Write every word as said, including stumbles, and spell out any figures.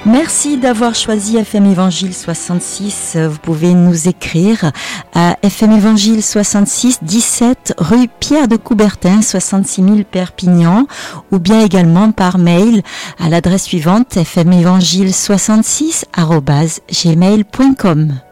Merci d'avoir choisi F M Évangile soixante-six. Vous pouvez nous écrire à F M Évangile soixante-six, dix-sept rue Pierre de Coubertin, soixante-six mille Perpignan, ou bien également par mail à l'adresse suivante f m évangile soixante-six arobase gmail point com.